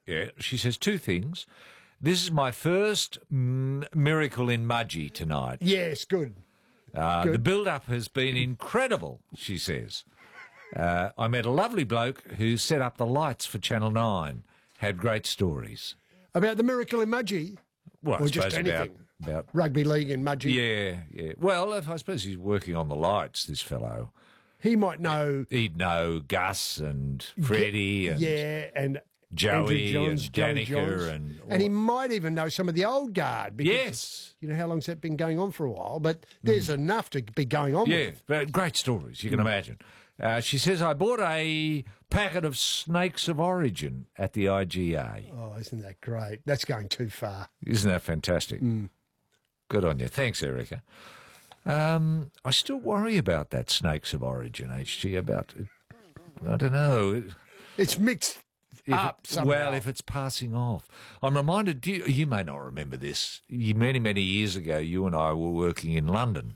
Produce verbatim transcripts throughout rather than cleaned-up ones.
Yeah, she says two things. This is my first m- miracle in Mudgee tonight. Yes, good. Uh, good. The build-up has been incredible, she says. Uh, I met a lovely bloke who set up the lights for Channel nine. Had great stories. About the miracle in Mudgee? Well, or I just suppose anything? About, about Rugby league in Mudgee? Yeah, yeah. Well, I suppose he's working on the lights, this fellow. He might know... He'd know Gus and Freddie and yeah, and Joey Johns, and Joey Danica Johns. and... And he might even know some of the old guard. Because, yes. You know, how long's that been going on for a while? But there's mm. enough to be going on yeah, with. Yeah, great stories, you can mm. imagine. Uh, she says, I bought a packet of Snakes of Origin at the I G A. Oh, isn't that great? That's going too far. Isn't that fantastic? Mm. Good on you. Thanks, Erica. Um, I still worry about that Snakes of Origin, H G, about, I don't know. It's mixed if up it, somehow. Well, if it's passing off. I'm reminded, you, you may not remember this, you, many, many years ago, you and I were working in London.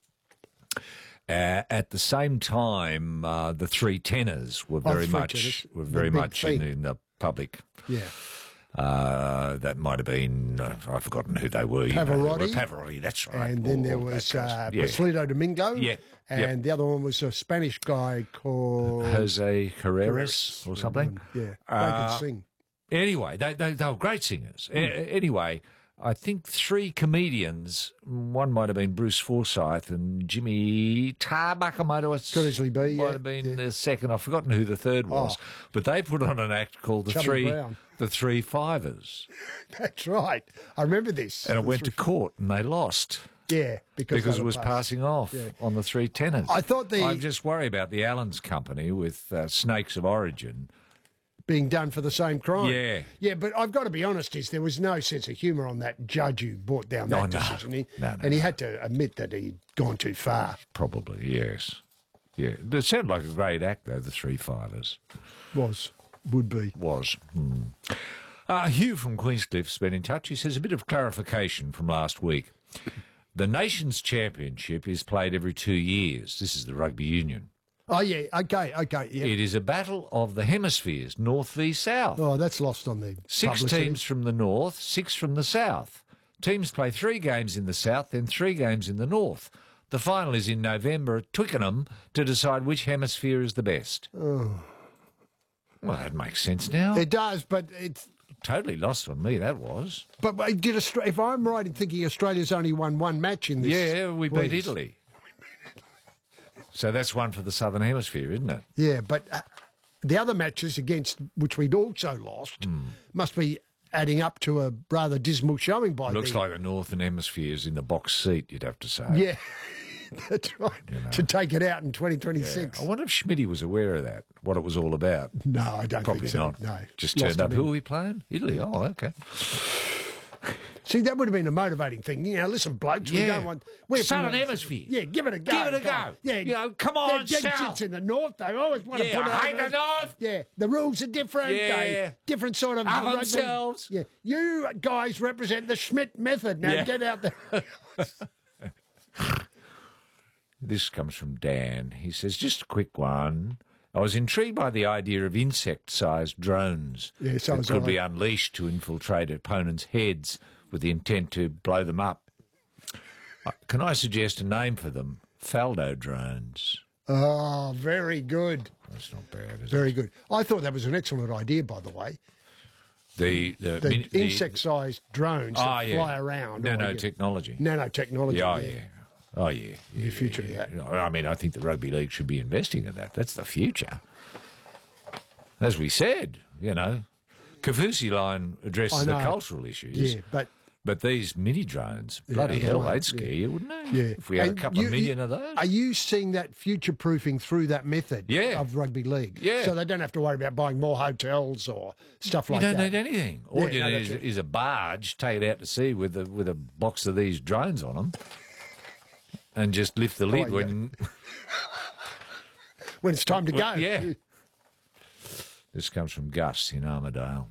Uh, at the same time, uh, the three tenors were very oh, much tenors. were very much in, thing. in the public. Yeah. Uh, that might have been, uh, I've forgotten who they were. Pavarotti. You know, Pavarotti, that's right. And then or, there or was uh, uh, yeah. Placido Domingo. Yeah. And yep. the other one was a Spanish guy called... Jose Carreras, Carreras or something. Yeah, they uh, could sing. Anyway, they, they, they were great singers. Mm. A- anyway, I think three comedians, one might have been Bruce Forsyth and Jimmy Tarbackamoto. Could easily be, Might yeah, have been yeah. the second. I've forgotten who the third was. Oh. But they put on an act called the Chubby three Brown. the three fivers. That's right. I remember this. And it The went three, to court and they lost. Yeah, because, Because they it were was passed. passing off Yeah. on the three tenors. I thought the- I just worry about the Allens Company with uh, Snakes of Origin. Being done for the same crime. Yeah. Yeah, but I've got to be honest, is there was no sense of humour on that judge who brought down that Oh, no. decision. He, No, no, and he no. had to admit that he'd gone too far. Probably, yes. Yeah. It sounded like a great act, though, the three fivers. Was. Would be. Was. Hmm. Uh, Hugh from Queenscliff's been in touch. He says a bit of clarification from last week. The Nations Championship is played every two years. This is the rugby union. Oh, yeah, okay, okay, yeah. It is a battle of the hemispheres, north v south. Oh, that's lost on the Six publicity. teams from the north, six from the south. Teams play three games in the south, then three games in the north. The final is in November at Twickenham to decide which hemisphere is the best. Oh. Well, that makes sense now. It does, but it's... Totally lost on me, that was. But but did Austra- if I'm right in thinking Australia's only won one match in this... Yeah, we beat please. Italy. So that's one for the Southern Hemisphere, isn't it? Yeah, but uh, the other matches against which we'd also lost Mm. must be adding up to a rather dismal showing by Looks the... like the Northern Hemisphere's in the box seat, you'd have to say. Yeah, that's right. You know. To take it out in twenty Yeah. twenty-six. I wonder if Schmitty was aware of that, what it was all about. No, I don't Probably think so. not. No. Just Lost turned up. him Who in. are we playing? Italy. Oh, okay. See, that would have been a motivating thing. You know, listen, blokes, we Yeah. don't want... We're Southern from- Hemisphere. Yeah, give it a go. Give it a go. Yeah, You know, come on, They're dead South. shits in the north. They always want Yeah, to put it I hate over- the north. Yeah, the rules are different. Yeah. They, different sort of... Of rugby. themselves. Yeah, you guys represent the Schmidt method. Now Yeah. get out there. This comes from Dan. He says, just a quick one. I was intrigued by the idea of insect-sized drones Yeah, so that was could I. be unleashed to infiltrate opponents' heads with the intent to blow them up. Uh, Can I suggest a name for them? Faldo drones. Oh, very good. That's not bad, is Very it? good. I thought that was an excellent idea, by the way. The, the, The min- the- insect-sized drones Oh, that yeah. fly around. Nanotechnology. Nanotechnology. Yeah, oh, yeah. Oh, yeah. The yeah, future, yeah. yeah. I mean, I think the Rugby League should be investing in that. That's the future. As we said, you know, Kafusi line addresses I the know. cultural issues. Yeah, but... But these mini drones, Yeah, bloody I hell, know, they'd scare yeah. you, wouldn't they? Yeah. If we had And a couple you- of million you- of those. Are you seeing that future-proofing through that method Yeah. of rugby league? Yeah. So they don't have to worry about buying more hotels or stuff You like don't that. need anything. All Yeah, you no, need that's is, it. is a barge, take it out to sea with a, with a box of these drones on them, and just lift the lid yeah. when... When it's time to go. Well, yeah. This comes from Gus in Armidale.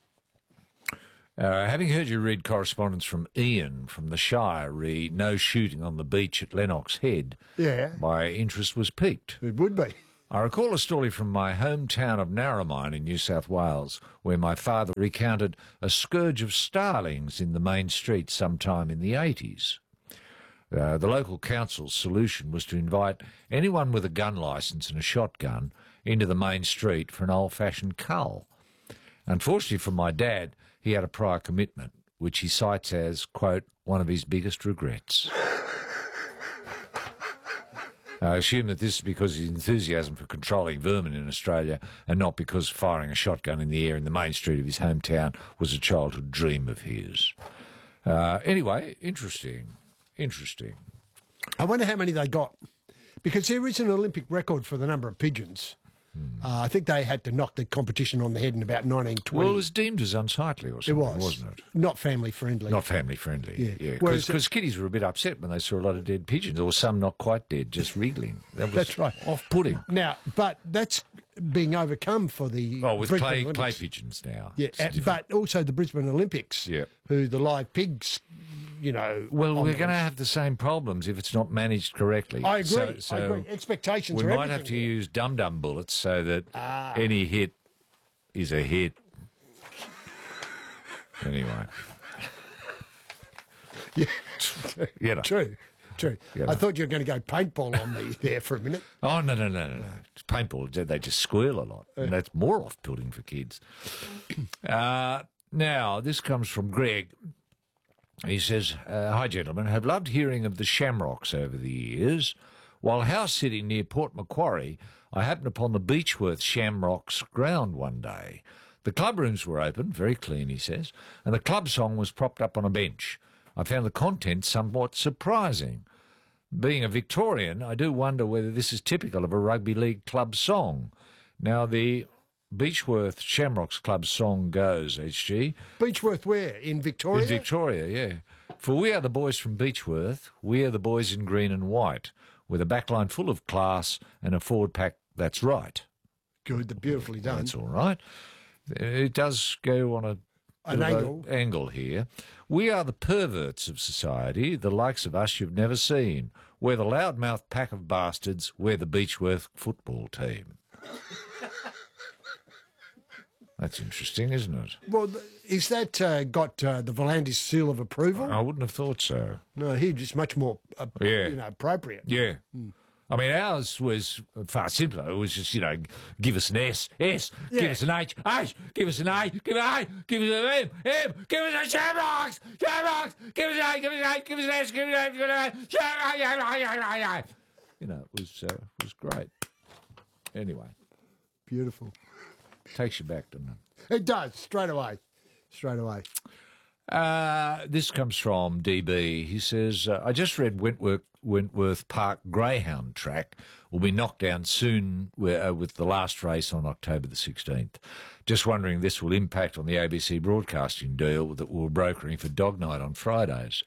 Uh, having heard you read correspondence from Ian from the Shire, re no shooting on the beach at Lennox Head, Yeah. my interest was piqued. It would be. I recall a story from my hometown of Narromine in New South Wales, where my father recounted a scourge of starlings in the main street sometime in the eighties. Uh, the local council's solution was to invite anyone with a gun licence and a shotgun into the main street for an old-fashioned cull. Unfortunately for my dad, he had a prior commitment, which he cites as, quote, one of his biggest regrets. I assume that this is because his enthusiasm for controlling vermin in Australia and not because firing a shotgun in the air in the main street of his hometown was a childhood dream of his. Uh, anyway, interesting. Interesting. I wonder how many they got. Because there is an Olympic record for the number of pigeons. Hmm. Uh, I think they had to knock the competition on the head in about nineteen twenty. Well, it was deemed as unsightly or something, it was. wasn't it? Not family friendly. Not family friendly, yeah. Yeah. Because Whereas kiddies were a bit upset when they saw a lot of dead pigeons, or some not quite dead, just wriggling. That was That's right. off-putting. Now, but that's being overcome for the Oh, with Brisbane clay, Olympics. clay pigeons now. Yeah, It's uh, different. but also the Brisbane Olympics, Yeah. who the live pigs, you know. Well, on we're the- going to have the same problems if it's not managed correctly. I agree. So, so I agree. Expectations we are might have to everything here. use dum-dum bullets so that Ah. any hit is a hit. Anyway. Yeah. You know. True, true. You I know. thought you were going to go paintball on me there for a minute. Oh, no, no, no, no, no. It's paintball, they just squeal a lot. And that's more off-putting for kids. Uh, now, this comes from Greg. He says, uh, hi, gentlemen. Have loved hearing of the Shamrocks over the years. While house sitting near Port Macquarie, I happened upon the Beechworth Shamrocks ground one day. The club rooms were open, very clean, he says, and the club song was propped up on a bench. I found the content somewhat surprising. Being a Victorian, I do wonder whether this is typical of a rugby league club song. Now, the Beechworth Shamrocks club song goes, H G. Beechworth where? In Victoria? In Victoria, yeah. For we are the boys from Beechworth, we are the boys in green and white, with a backline full of class and a forward pack that's right. Good, beautifully done. That's all right. It does go on a An bit of a angle. angle here. We are the perverts of society, the likes of us you've never seen. We're the loudmouth pack of bastards. We're the Beechworth football team. That's interesting, isn't it? Well, th- is that uh, got uh, the Volandis seal of approval? I wouldn't have thought so. No, here just much more, uh, Yeah. you know, appropriate. Yeah. I mean, ours was far simpler. It was just, you know, give us an S, S, give Yeah. us an H, H, give us an A, give us an A, give us an M, M, give us a Shamrocks, Shamrocks, give us an A, give us an A, give us an S, give us an A, give us an A, Shamrocks. You know, it was, uh, it was great. Anyway, Beautiful. takes you back, doesn't it? It does, straight away. Straight away. Uh, this comes from D B. He says, uh, I just read Wentworth, Wentworth Park Greyhound track will be knocked down soon with, uh, with the last race on October the sixteenth. Just wondering if this will impact on the A B C broadcasting deal that we're brokering for Dog Night on Fridays.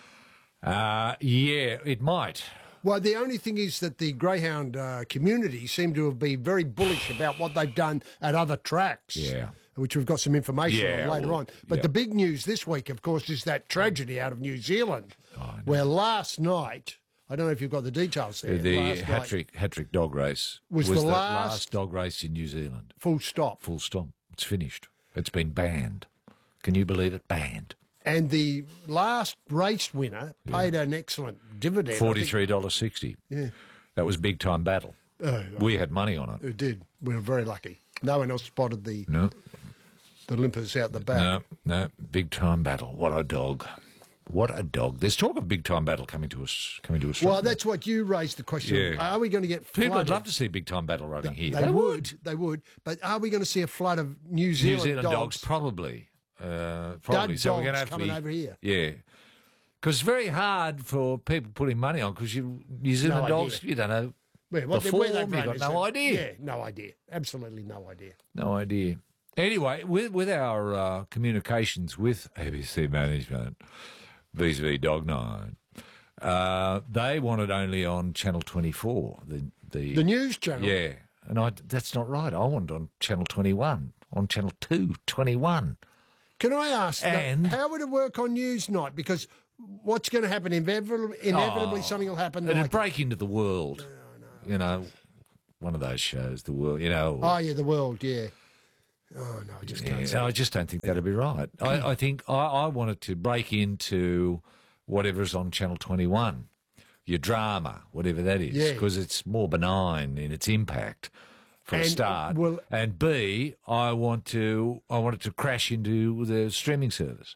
Uh, yeah, it might. Well, the only thing is that the greyhound uh, community seem to have been very bullish about what they've done at other tracks. Yeah. Which we've got some information Yeah, on later well, on. But yeah. the big news this week, of course, is that tragedy out of New Zealand, where last night, I don't know if you've got the details there. The last night, hat-trick, hat-trick dog race Was the the last- dog race in New Zealand. full stop. Full stop. It's finished. It's been banned. Can you believe it? Banned. And the last race winner paid an excellent dividend. I think. forty-three dollars sixty. Yeah. That was big time battle. Oh, We had money on it. it did. We were very lucky. No one else spotted the, No, the limpers out the back. no, no. Big time battle. What a dog. What a dog. There's talk of big time battle coming to us. Coming to us. Well, that's what you raised the question. Yeah. Are we going to get People would flooded? love to see big time battle running here. They, would. They would. But are we going to see a flood of New New Zealand, Zealand dogs, dogs? probably. Uh, probably. Dud so we're going dogs to have to coming be, over here. Yeah. Because it's very hard for people putting money on because you New Zealand idea. dogs, you don't know. Where, what, the where form, they've you've run got is no that- idea. Yeah, no idea. Absolutely no idea. No idea. Anyway, with with our uh, communications with A B C management, vis-a-vis Dog Night, uh, they want it only on Channel twenty-four. The the, The news channel. yeah, and I that's not right. I want it on Channel twenty-one, on Channel two twenty-one. Can I ask, that, And- how would it work on Newsnight? Because what's going to happen? Inevitably, inevitably Oh, something will happen. It'd Like, break into the world. You know, one of those shows, The World, you know. Oh, yeah, the world, yeah. Oh, no, I just can't Yeah, see no, I it. just don't think that'd be right. I, I think I, I wanted to break into whatever's on Channel twenty-one, your drama, whatever that is, Yeah. because it's more benign in its impact for a And, start. well- and B, I want to I want it to crash into the streaming service.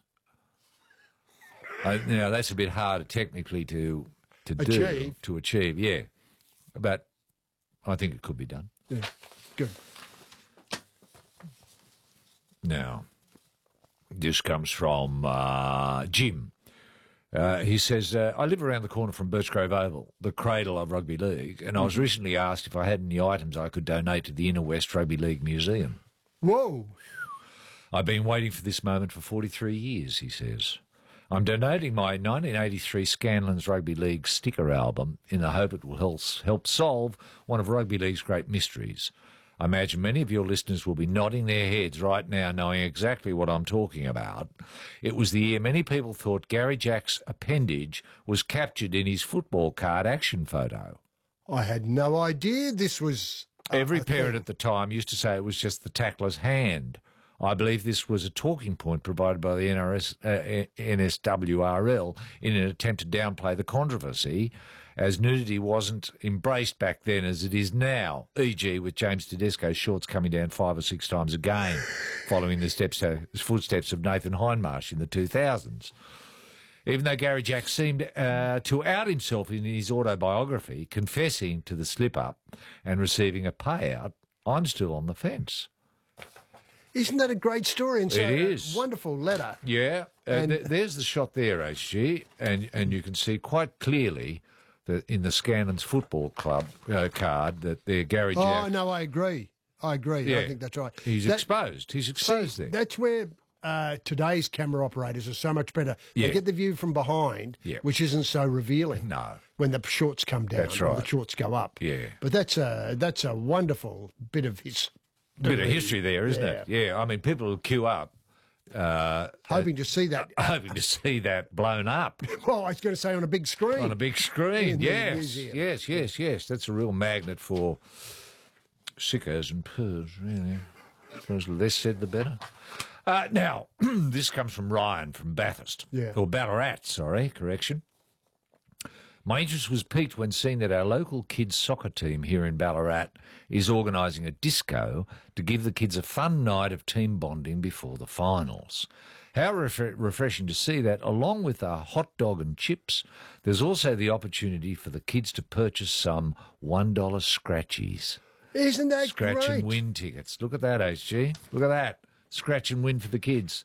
I, you know, that's a bit harder technically to to do Achieve. to achieve. Yeah, but I think it could be done. Yeah, good. Now, this comes from uh, Jim. Uh, he says, uh, I live around the corner from Birchgrove Oval, the cradle of rugby league, and I was recently asked if I had any items I could donate to the Inner West Rugby League Museum. Whoa. I've been waiting for this moment for forty-three years, he says. I'm donating my nineteen eighty-three Scanlon's Rugby League sticker album in the hope it will help, help solve one of rugby league's great mysteries. I imagine many of your listeners will be nodding their heads right now knowing exactly what I'm talking about. It was the year many people thought Gary Jack's appendage was captured in his football card action photo. I had no idea this was... Every I parent think- at the time used to say it was just the tackler's hand. I believe this was a talking point provided by the N R S, uh, N S W R L in an attempt to downplay the controversy, as nudity wasn't embraced back then as it is now, for example with James Tedesco's shorts coming down five or six times a game, following the steps, uh, footsteps of Nathan Hindmarsh in the two thousands. Even though Gary Jack seemed uh, to out himself in his autobiography, confessing to the slip-up and receiving a payout, I'm still on the fence. Isn't that a great story? And so It is. A wonderful letter. Yeah, uh, And- th- there's the shot there, H G, and and you can see quite clearly that in the Scannons Football Club uh, card that they're Gary Oh, Jack. no, I agree. I agree. Yeah. I think that's right. He's That- exposed. He's exposed there. That's where uh, today's camera operators are so much better. Yeah. They get the view from behind, Yeah. which isn't so revealing. No. When the shorts come down, That's or right. the shorts go up. Yeah. But that's a that's a wonderful bit of his Bit of history there, isn't it? Yeah, I mean, people will queue up uh, hoping to see that. hoping to see that blown up Well, I was going to say on a big screen. on a big screen. In the Yes, museum. yes, yes, yes. That's a real magnet for sickos and pers, really. I suppose the less said, the better. Uh, now, this comes from Ryan from Bathurst. Yeah. Or Ballarat, sorry, correction. My interest was piqued when seeing that our local kids' soccer team here in Ballarat is organising a disco to give the kids a fun night of team bonding before the finals. How refre- refreshing to see that, along with a hot dog and chips, there's also the opportunity for the kids to purchase some one dollar scratchies. Isn't that Scratch great? and win tickets. Look at that, H G. Look at that. Scratch and win for the kids.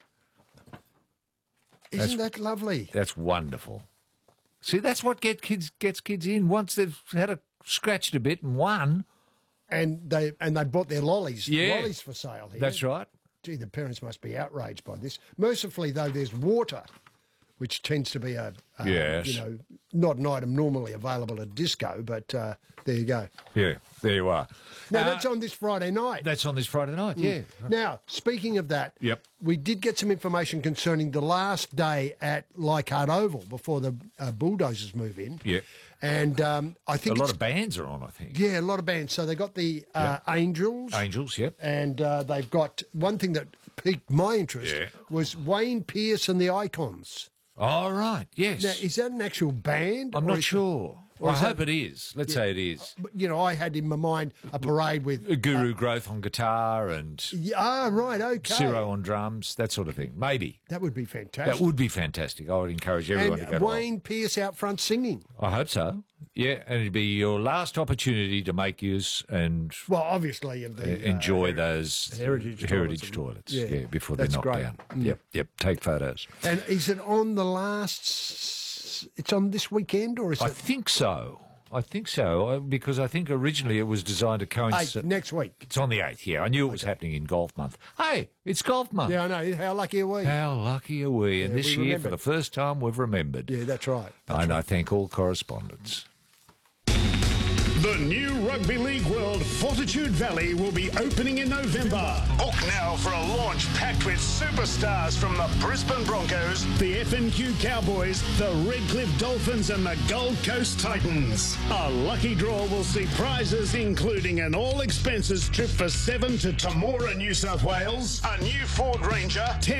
Isn't that lovely? That's wonderful. See, that's what get kids gets kids in. Once they've had a scratched a bit and won. And they and they bought their lollies. Yeah. Lollies for sale here. That's right. Gee, the parents must be outraged by this. Mercifully, though, there's water, which tends to be a, a Yes. you know, not an item normally available at disco, but uh, there you go. Yeah, there you are. Now, Uh, that's on this Friday night. that's on this Friday night, yeah. Now, speaking of that, Yep. we did get some information concerning the last day at Leichhardt Oval before the uh, Bulldozers move in. Yeah. And um, I A think lot it's, of bands are on, I think. yeah, a lot of bands. So they got the uh, Angels. Angels, yep. And uh, they've got one thing that piqued my interest Yeah. was Wayne Pearce and the Icons. All right, yes. Now, is that an actual band? I'm or not is- sure. or I is hope that- it is. Let's say it is. But, you know, I had in my mind a parade with. Uh, Guru Growth on guitar and Yeah, ah, right, okay. Ciro on drums, that sort of thing. Maybe. That would be fantastic. That would be fantastic. I would encourage everyone to go and to Wayne Pearce out front singing. I hope so. Yeah, and it'd be your last opportunity to make use and Well, obviously, of uh, the. enjoy uh, those heritage heritage toilets. toilets. Yeah, Yeah, before they're that's knocked great. down. Mm. Yep, yep. Take photos. And is it on the last. s- It's on this weekend, or is I it. think so. I think so uh, because I think originally it was designed to Eight, coincide. next week. It's on the eighth. Yeah, I knew it was happening in golf month. Hey, it's golf month. Yeah, I know. How lucky are we? How lucky are we? And Yeah, this we year, for remembered. the first time, we've remembered. Yeah, that's right. That's and right. I thank all correspondents. The new Rugby League World Fortitude Valley will be opening in November. Book now for a launch packed with superstars from the Brisbane Broncos, the F N Q Cowboys, the Redcliffe Dolphins and the Gold Coast Titans. A lucky draw will see prizes including an all-expenses trip for seven to Temora, New South Wales, a new Ford Ranger, ten